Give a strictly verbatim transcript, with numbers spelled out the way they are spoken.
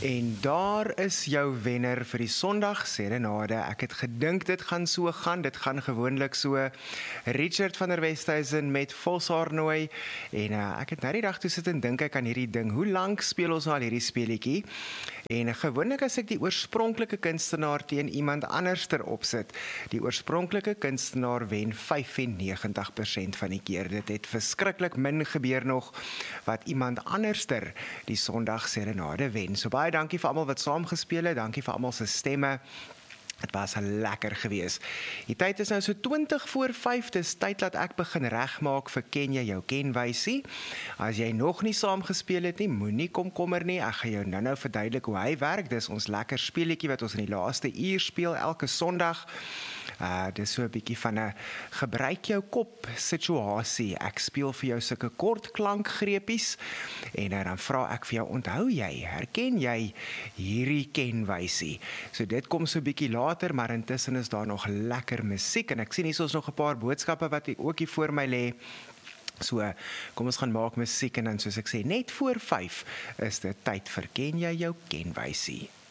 En daar is jou wenner vir die Sondag Serenade. Ek het gedink dit gaan so gaan, dit gaan gewoonlik so. Richard van der Westhuizen met Voshaarnooi. En uh, ek het nou die dag toe sit en dink ek aan hierdie ding. Hoe lank speel ons al hierdie speletjie? En uh, gewoonlik as ek die oorspronklike kunstenaar teen iemand anderster opsit, die oorspronklike kunstenaar wen vyfennegentig persent van die keer. Dit het verskriklik min gebeur nog wat iemand anderster die Sondag Serenade wen. So baie dankie vir almal wat saamgespeel het, dankie vir almal se stemme. Het was lekker geweest. Die tyd is nou so twintig voor vyf, dis tyd dat ek begin regmaak vir Ken jy jou kenwysie. As jy nog nie saamgespeel het nie, moenie komkommer nie. Ek gaan jou nou-nou verduidelik hoe hy werk. Dis ons lekker speletjie wat ons in die laaste uur speel elke Sondag. Uh, dis so 'n bietjie van 'n gebruik jou kop situasie. Ek speel vir jou sulke kort klankgreepies en uh, dan vra ek vir jou, onthou jy, herken jy hierdie kenwysie? So dit kom so 'n bietjie later, maar intussen is daar nog lekker musiek en ek sien hier is nog 'n paar boodskappe wat ook hier voor my lê. So, kom ons gaan maak musiek en dan soos ek sê, net voor vyf is dit tyd vir Ken jy jou kenwysie.